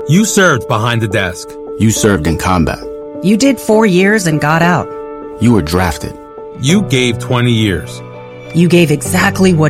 You served behind the desk. You served in combat. You did 4 years and got out. You were drafted. You gave 20 years. You gave exactly what